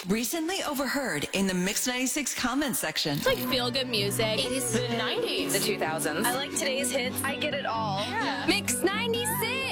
Recently overheard in the Mix 96 comment section. It's like feel-good music. 80s, the 90s, the 2000s. I like today's hits. I get it all. Yeah. Mix